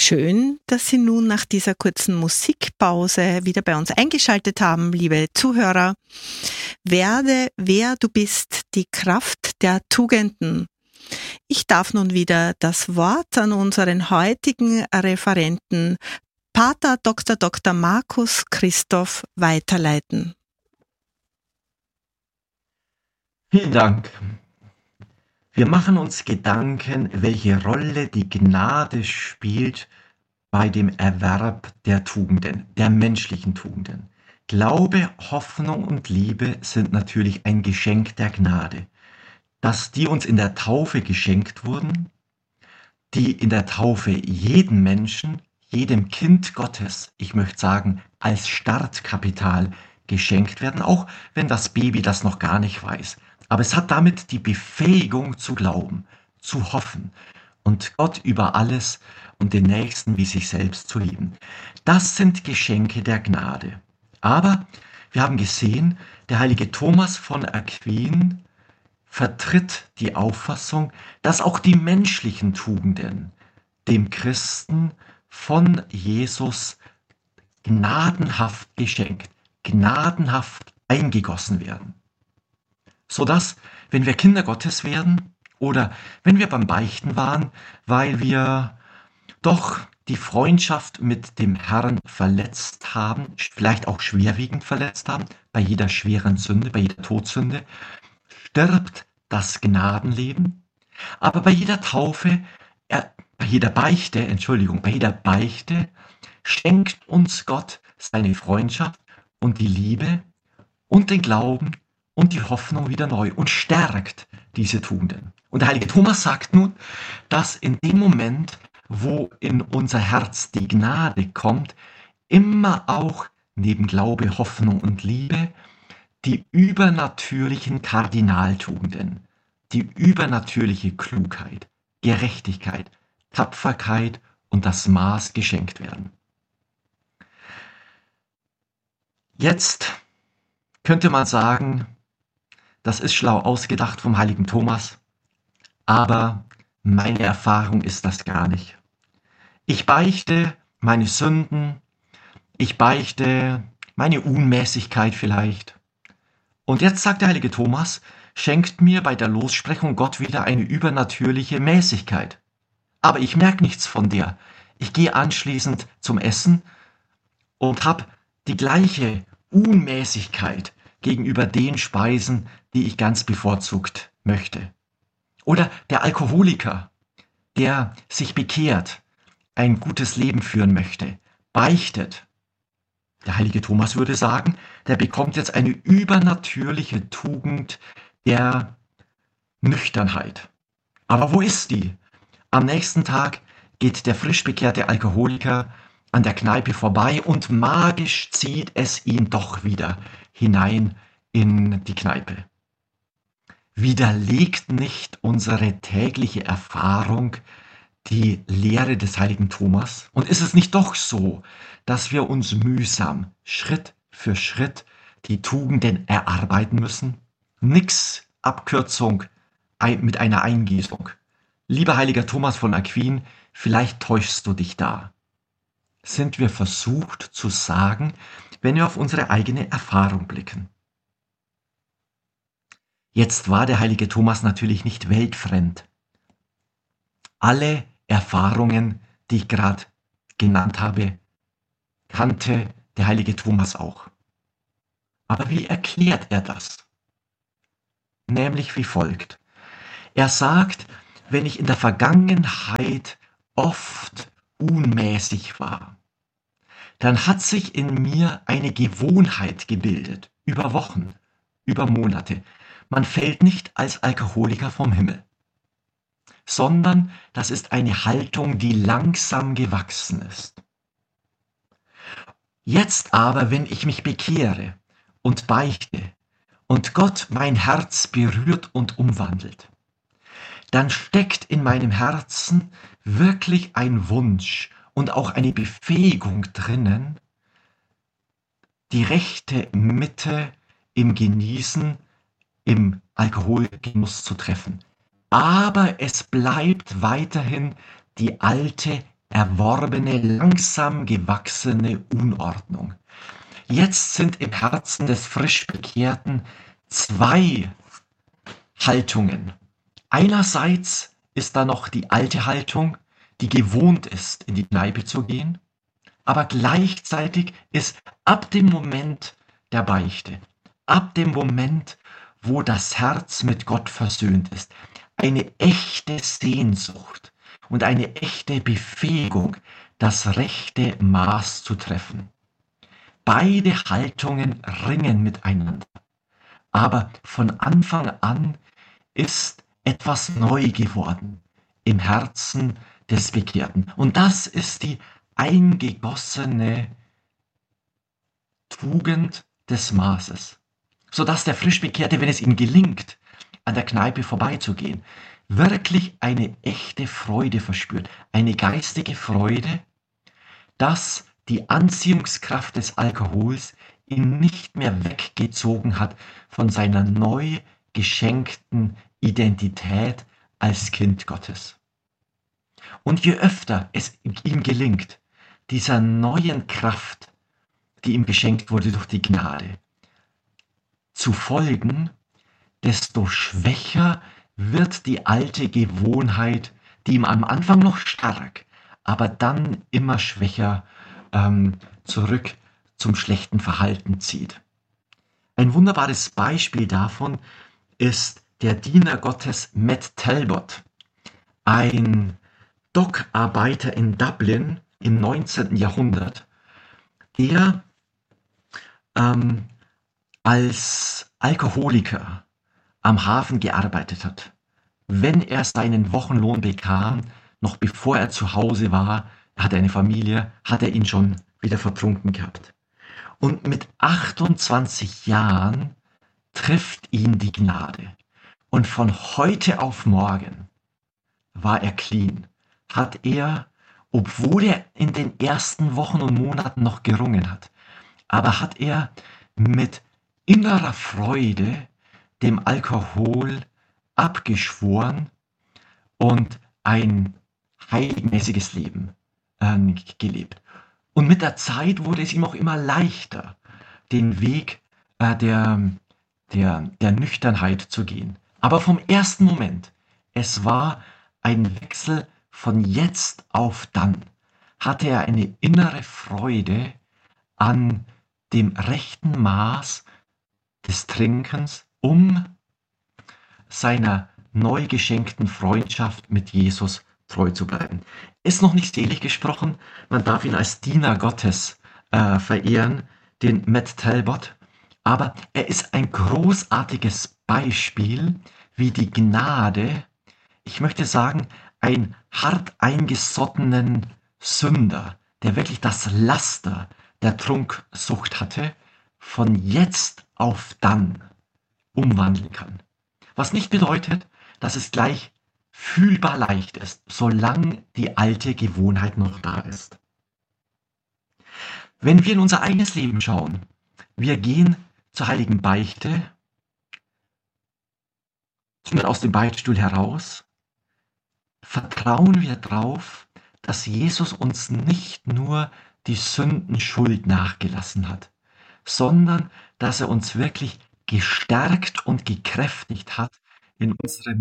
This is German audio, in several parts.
Schön, dass Sie nun nach dieser kurzen Musikpause wieder bei uns eingeschaltet haben, liebe Zuhörer. Werde, wer du bist, die Kraft der Tugenden. Ich darf nun wieder das Wort an unseren heutigen Referenten, Pater Dr. Markus Christoph, weiterleiten. Vielen Dank. Wir machen uns Gedanken, welche Rolle die Gnade spielt bei dem Erwerb der Tugenden, der menschlichen Tugenden. Glaube, Hoffnung und Liebe sind natürlich ein Geschenk der Gnade. Dass die uns in der Taufe geschenkt wurden, die in der Taufe jedem Menschen, jedem Kind Gottes, ich möchte sagen, als Startkapital geschenkt werden, auch wenn das Baby das noch gar nicht weiß. Aber es hat damit die Befähigung zu glauben, zu hoffen und Gott über alles und den Nächsten wie sich selbst zu lieben. Das sind Geschenke der Gnade. Aber wir haben gesehen, der heilige Thomas von Aquin vertritt die Auffassung, dass auch die menschlichen Tugenden dem Christen von Jesus gnadenhaft geschenkt, gnadenhaft eingegossen werden. Sodass, wenn wir Kinder Gottes werden oder wenn wir beim Beichten waren, weil wir doch die Freundschaft mit dem Herrn verletzt haben, vielleicht auch schwerwiegend verletzt haben, bei jeder schweren Sünde, bei jeder Todsünde, stirbt das Gnadenleben. Aber bei jeder Taufe, bei jeder Beichte schenkt uns Gott seine Freundschaft und die Liebe und den Glauben und die Hoffnung wieder neu und stärkt diese Tugenden. Und der heilige Thomas sagt nun, dass in dem Moment, wo in unser Herz die Gnade kommt, immer auch neben Glaube, Hoffnung und Liebe die übernatürlichen Kardinaltugenden, die übernatürliche Klugheit, Gerechtigkeit, Tapferkeit und das Maß geschenkt werden. Jetzt könnte man sagen, das ist schlau ausgedacht vom heiligen Thomas, aber meine Erfahrung ist das gar nicht. Ich beichte meine Sünden, ich beichte meine Unmäßigkeit vielleicht. Und jetzt sagt der heilige Thomas, schenkt mir bei der Lossprechung Gott wieder eine übernatürliche Mäßigkeit. Aber ich merke nichts von der. Ich gehe anschließend zum Essen und habe die gleiche Unmäßigkeit gegenüber den Speisen, die ich ganz bevorzugt möchte. Oder der Alkoholiker, der sich bekehrt, ein gutes Leben führen möchte, beichtet. Der heilige Thomas würde sagen, der bekommt jetzt eine übernatürliche Tugend der Nüchternheit. Aber wo ist die? Am nächsten Tag geht der frisch bekehrte Alkoholiker an der Kneipe vorbei und magisch zieht es ihn doch wieder hinein in die Kneipe. Widerlegt nicht unsere tägliche Erfahrung die Lehre des heiligen Thomas? Und ist es nicht doch so, dass wir uns mühsam, Schritt für Schritt, die Tugenden erarbeiten müssen? Nix Abkürzung mit einer Eingießung. Lieber heiliger Thomas von Aquin, vielleicht täuschst du dich da. Sind wir versucht zu sagen, wenn wir auf unsere eigene Erfahrung blicken. Jetzt war der heilige Thomas natürlich nicht weltfremd. Alle Erfahrungen, die ich gerade genannt habe, kannte der heilige Thomas auch. Aber wie erklärt er das? Nämlich wie folgt. Er sagt, wenn ich in der Vergangenheit oft unmäßig war, dann hat sich in mir eine Gewohnheit gebildet, über Wochen, über Monate. Man fällt nicht als Alkoholiker vom Himmel, sondern das ist eine Haltung, die langsam gewachsen ist. Jetzt aber, wenn ich mich bekehre und beichte und Gott mein Herz berührt und umwandelt, dann steckt in meinem Herzen wirklich ein Wunsch und auch eine Befähigung drinnen, die rechte Mitte im Genießen, im Alkoholgenuss zu treffen. Aber es bleibt weiterhin die alte erworbene, langsam gewachsene Unordnung. Jetzt sind im Herzen des Frischbekehrten zwei Haltungen. Einerseits ist da noch die alte Haltung, die gewohnt ist, in die Kneipe zu gehen, aber gleichzeitig ist ab dem Moment der Beichte, ab dem Moment, wo das Herz mit Gott versöhnt ist, eine echte Sehnsucht und eine echte Befähigung, das rechte Maß zu treffen. Beide Haltungen ringen miteinander, aber von Anfang an ist etwas neu geworden im Herzen des Bekehrten. Und das ist die eingegossene Tugend des Maßes, sodass der Frischbekehrte, wenn es ihm gelingt, an der Kneipe vorbeizugehen, wirklich eine echte Freude verspürt, eine geistige Freude, dass die Anziehungskraft des Alkohols ihn nicht mehr weggezogen hat von seiner neu geschenkten Identität als Kind Gottes. Und je öfter es ihm gelingt, dieser neuen Kraft, die ihm geschenkt wurde durch die Gnade, zu folgen, desto schwächer wird die alte Gewohnheit, die ihm am Anfang noch stark, aber dann immer schwächer zurück zum schlechten Verhalten zieht. Ein wunderbares Beispiel davon ist der Diener Gottes Matt Talbot, ein Dockarbeiter in Dublin im 19. Jahrhundert, der als Alkoholiker am Hafen gearbeitet hat. Wenn er seinen Wochenlohn bekam, noch bevor er zu Hause war, er hatte eine Familie, hat er ihn schon wieder vertrunken gehabt. Und mit 28 Jahren trifft ihn die Gnade. Und von heute auf morgen war er clean. Hat er, obwohl er in den ersten Wochen und Monaten noch gerungen hat, aber hat er mit innerer Freude dem Alkohol abgeschworen und ein heiligmäßiges Leben gelebt. Und mit der Zeit wurde es ihm auch immer leichter, den Weg der Nüchternheit zu gehen. Aber vom ersten Moment, es war ein Wechsel von jetzt auf dann, hatte er eine innere Freude an dem rechten Maß des Trinkens, um seiner neu geschenkten Freundschaft mit Jesus treu zu bleiben. Ist noch nicht selig gesprochen, man darf ihn als Diener Gottes verehren, den Matt Talbot, aber er ist ein großartiges Beispiel, wie die Gnade, ich möchte sagen, ein hart eingesottenen Sünder, der wirklich das Laster der Trunksucht hatte, von jetzt auf dann umwandeln kann. Was nicht bedeutet, dass es gleich fühlbar leicht ist, solange die alte Gewohnheit noch da ist. Wenn wir in unser eigenes Leben schauen, wir gehen zur heiligen Beichte, kommen aus dem Beichtstuhl heraus, vertrauen wir darauf, dass Jesus uns nicht nur die Sündenschuld nachgelassen hat, sondern dass er uns wirklich gestärkt und gekräftigt hat in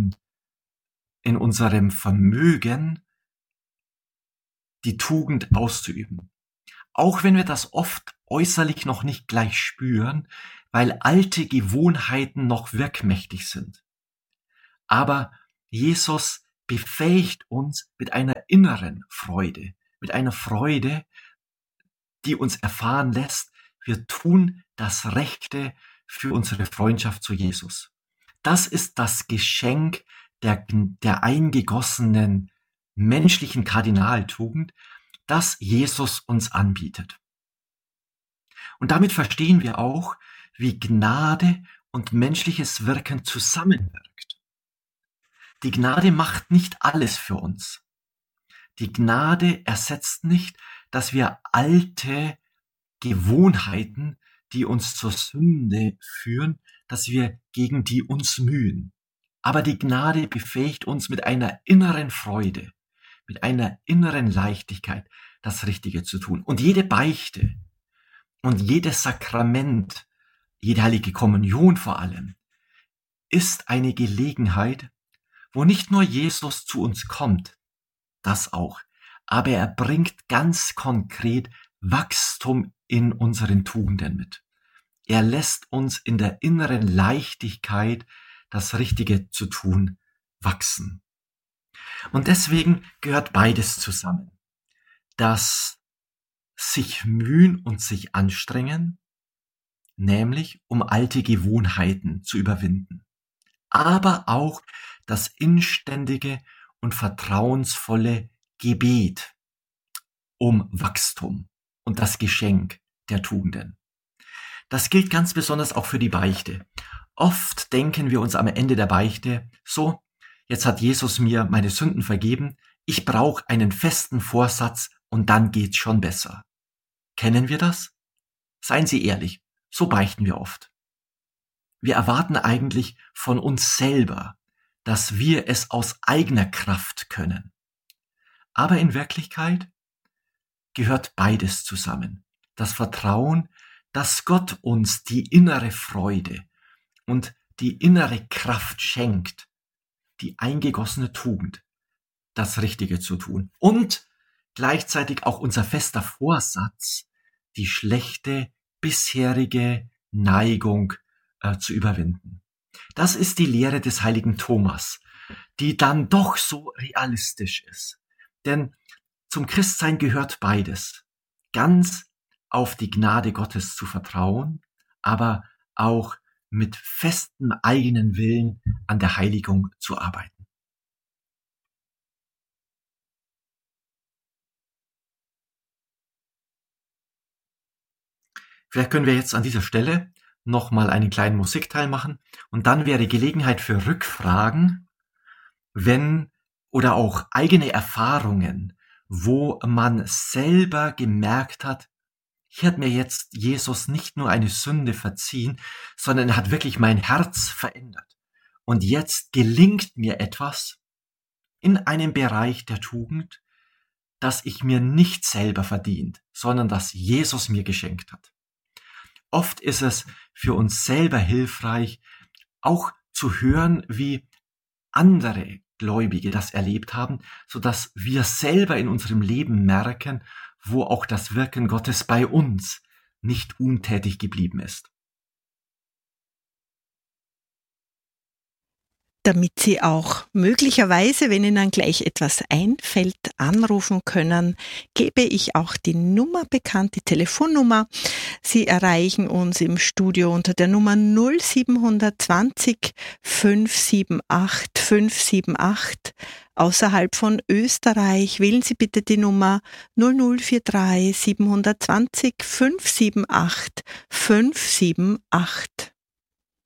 unserem Vermögen, die Tugend auszuüben. Auch wenn wir das oft äußerlich noch nicht gleich spüren, weil alte Gewohnheiten noch wirkmächtig sind. Aber Jesus befähigt uns mit einer inneren Freude, mit einer Freude, die uns erfahren lässt, wir tun das Rechte für unsere Freundschaft zu Jesus. Das ist das Geschenk der eingegossenen menschlichen Kardinaltugend, das Jesus uns anbietet. Und damit verstehen wir auch, wie Gnade und menschliches Wirken zusammenwirkt. Die Gnade macht nicht alles für uns. Die Gnade ersetzt nicht, dass wir alte Gewohnheiten, die uns zur Sünde führen, dass wir gegen die uns mühen. Aber die Gnade befähigt uns mit einer inneren Freude, mit einer inneren Leichtigkeit das Richtige zu tun. Und jede Beichte und jedes Sakrament, jede heilige Kommunion vor allem, ist eine Gelegenheit, wo nicht nur Jesus zu uns kommt, das auch, aber er bringt ganz konkret Wachstum in unseren Tugenden mit. Er lässt uns in der inneren Leichtigkeit, das Richtige zu tun, wachsen. Und deswegen gehört beides zusammen. Das sich mühen und sich anstrengen, nämlich um alte Gewohnheiten zu überwinden. Aber auch das inständige und vertrauensvolle Gebet um Wachstum und das Geschenk der Tugenden. Das gilt ganz besonders auch für die Beichte. Oft denken wir uns am Ende der Beichte, so, jetzt hat Jesus mir meine Sünden vergeben, ich brauche einen festen Vorsatz und dann geht's schon besser. Kennen wir das? Seien Sie ehrlich, so beichten wir oft. Wir erwarten eigentlich von uns selber, dass wir es aus eigener Kraft können. Aber in Wirklichkeit gehört beides zusammen. Das Vertrauen, dass Gott uns die innere Freude und die innere Kraft schenkt, die eingegossene Tugend, das Richtige zu tun. Und gleichzeitig auch unser fester Vorsatz, die schlechte bisherige Neigung zu überwinden. Das ist die Lehre des heiligen Thomas, die dann doch so realistisch ist. Denn zum Christsein gehört beides. Ganz auf die Gnade Gottes zu vertrauen, aber auch mit festem eigenen Willen an der Heiligung zu arbeiten. Vielleicht können wir jetzt an dieser Stelle nochmal einen kleinen Musikteil machen und dann wäre Gelegenheit für Rückfragen, wenn oder auch eigene Erfahrungen, wo man selber gemerkt hat, hier hat mir jetzt Jesus nicht nur eine Sünde verziehen, sondern er hat wirklich mein Herz verändert. Und jetzt gelingt mir etwas in einem Bereich der Tugend, das ich mir nicht selber verdient, sondern das Jesus mir geschenkt hat. Oft ist es für uns selber hilfreich, auch zu hören, wie andere Gläubige das erlebt haben, sodass wir selber in unserem Leben merken, wo auch das Wirken Gottes bei uns nicht untätig geblieben ist. Damit Sie auch möglicherweise, wenn Ihnen gleich etwas einfällt, anrufen können, gebe ich auch die Nummer bekannt, die Telefonnummer. Sie erreichen uns im Studio unter der Nummer 0720 578 578. Außerhalb von Österreich wählen Sie bitte die Nummer 0043 720 578 578.